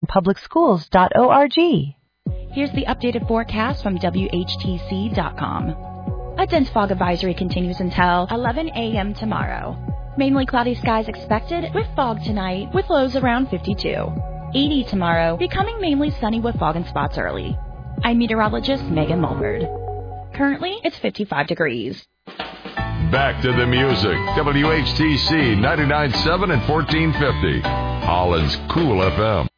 www.washingtonpublicschools.org. Here's the updated forecast from WHTC.com. A dense fog advisory continues until 11 a.m. tomorrow. Mainly cloudy skies expected with fog tonight with lows around 52. 80 tomorrow, becoming mainly sunny with fog in spots early. I'm meteorologist Megan Mulford. Currently, it's 55 degrees. Back to the music. WHTC 99.7 and 1450. Holland's Cool FM.